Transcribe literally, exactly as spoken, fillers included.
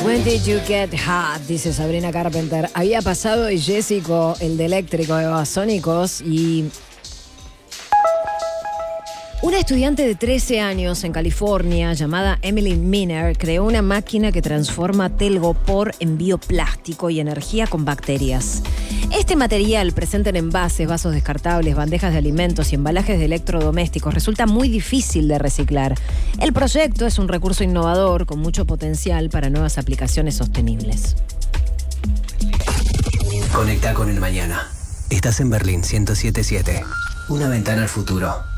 When did you get hot? Dice Sabrina Carpenter. Había pasado y Jessico, el de eléctrico de Babasónicos, y una estudiante de trece años en California llamada Emily Miner creó una máquina que transforma telgopor en bioplástico y energía con bacterias. Este material, presente en envases, vasos descartables, bandejas de alimentos y embalajes de electrodomésticos, resulta muy difícil de reciclar. El proyecto es un recurso innovador con mucho potencial para nuevas aplicaciones sostenibles. Conecta con el mañana. Estás en Berlín ciento siete punto siete. Una ventana al futuro.